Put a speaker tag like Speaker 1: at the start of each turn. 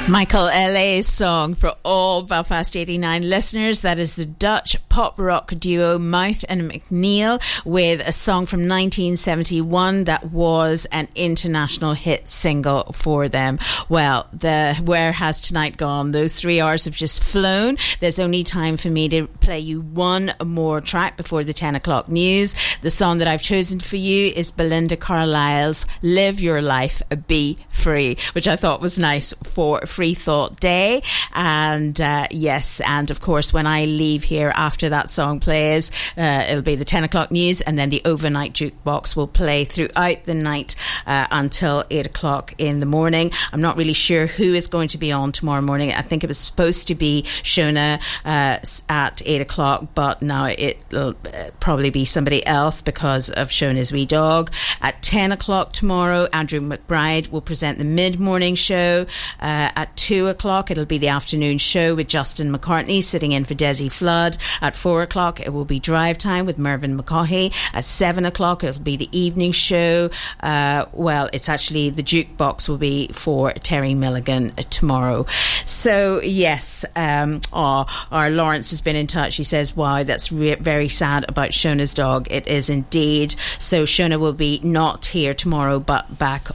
Speaker 1: Michael L.A.'s song for all Belfast 89 listeners. That is the Dutch pop rock duo Mouth and McNeil with a song from 1971 that was an international hit single for them. Well, where has tonight gone? Those 3 hours have just flown. There's only time for me to play you one more track before the 10 o'clock news. The song that I've chosen for you is Belinda Carlisle's Live Your Life, Be Free, which I thought was nice for Free Thought Day. And yes, and of course when I leave here after that song plays, it'll be the 10 o'clock news, and then the overnight jukebox will play throughout the night until 8 o'clock in the morning. I'm not really sure who is going to be on tomorrow morning. I think it was supposed to be Shona at 8 o'clock, but now it'll probably be somebody else because of Shona's wee dog. At 10 o'clock tomorrow, Andrew McBride will present the mid-morning show. At 2 o'clock, it'll be the afternoon show with Justin McCartney sitting in for Desi Flood. At 4 o'clock, it will be Drive Time with Mervyn McCaughey. At 7 o'clock, it'll be the evening show. Well, it's actually the jukebox will be for Terry Milligan tomorrow. So, yes, our Lawrence has been in touch. He says, wow, that's very sad about Shona's dog. It is indeed. So Shona will be not here tomorrow, but back